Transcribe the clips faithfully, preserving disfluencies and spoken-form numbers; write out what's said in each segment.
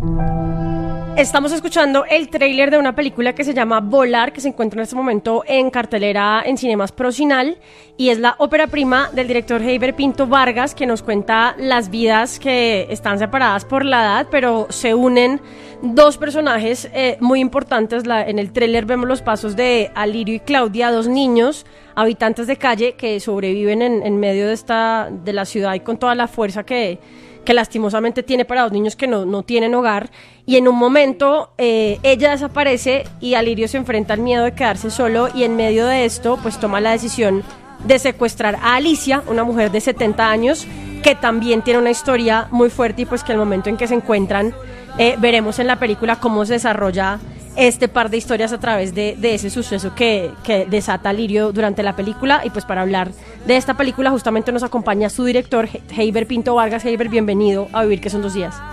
Estamos escuchando el tráiler de una película que se llama Volar, que se encuentra en este momento en cartelera en Cinemas Procinal, y es la ópera prima del director Heiber Pinto Vargas, que nos cuenta las vidas que están separadas por la edad, pero se unen dos personajes eh, muy importantes. La, en el tráiler vemos los pasos de Alirio y Claudia, dos niños habitantes de calle que sobreviven en, en medio de esta de la ciudad y con toda la fuerza que que lastimosamente tiene para dos niños que no, no tienen hogar, y en un momento eh, ella desaparece y Alirio se enfrenta al miedo de quedarse solo, y en medio de esto pues toma la decisión de secuestrar a Alicia, una mujer de setenta años que también tiene una historia muy fuerte, y pues que al momento en que se encuentran eh, veremos en la película cómo se desarrolla este par de historias a través de, de ese suceso que, que desata Alirio durante la película. Y pues para hablar de esta película justamente nos acompaña su director, Heiber Pinto Vargas. Heiber, bienvenido a Vivir que son dos días.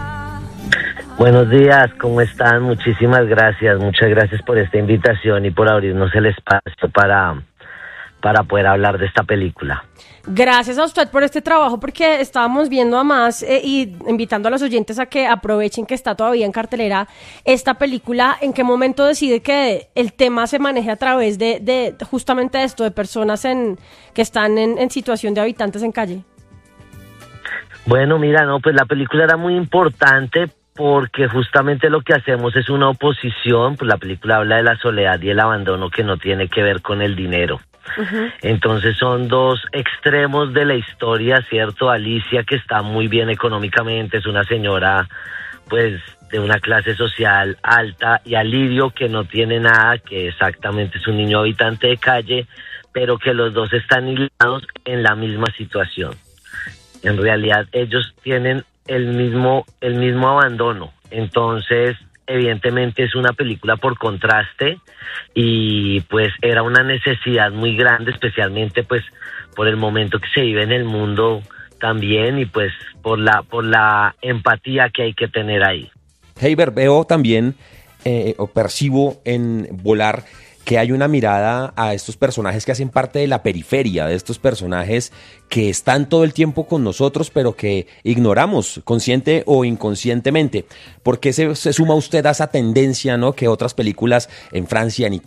Buenos días, ¿cómo están? Muchísimas gracias, muchas gracias por esta invitación y por abrirnos el espacio para, para poder hablar de esta película. Gracias a usted por este trabajo, porque estábamos viendo a más eh, y invitando a los oyentes a que aprovechen que está todavía en cartelera esta película. ¿En qué momento decide que el tema se maneje a través de, de justamente esto, de personas en que están en, en situación de habitantes en calle? Bueno, mira, no, pues la película era muy importante porque justamente lo que hacemos es una oposición. Pues la película habla de la soledad y el abandono, que no tiene que ver con el dinero. Uh-huh. Entonces son dos extremos de la historia, ¿cierto? Alicia, que está muy bien económicamente, es una señora pues de una clase social alta, y Alirio, que no tiene nada, que exactamente es un niño habitante de calle, pero que los dos están hilados en la misma situación. En realidad ellos tienen el mismo, el mismo abandono. Entonces evidentemente es una película por contraste, y pues era una necesidad muy grande, especialmente pues por el momento que se vive en el mundo también, y pues por la por la empatía que hay que tener ahí. Heiber, veo también eh, o percibo en Volar que hay una mirada a estos personajes que hacen parte de la periferia, de estos personajes que están todo el tiempo con nosotros, pero que ignoramos, consciente o inconscientemente. ¿Por qué se, se suma usted a esa tendencia, ¿no?, que otras películas en Francia, en Italia,